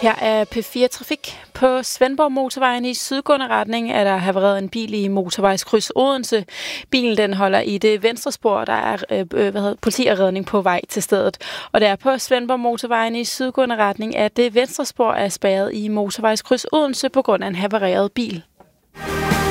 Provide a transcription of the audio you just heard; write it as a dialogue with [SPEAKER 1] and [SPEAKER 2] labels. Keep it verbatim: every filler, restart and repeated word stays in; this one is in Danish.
[SPEAKER 1] Her er P fire Trafik. På Svendborg Motorvejen i sydgående retning er der havareret en bil i motorvejskryds Odense. Bilen den holder i det venstre spor. Der er øh, hvad hedder, politi og redning på vej til stedet. Og der på Svendborg Motorvejen i sydgående retning, at det venstre spor er spærret i motorvejskryds Odense på grund af en havareret bil.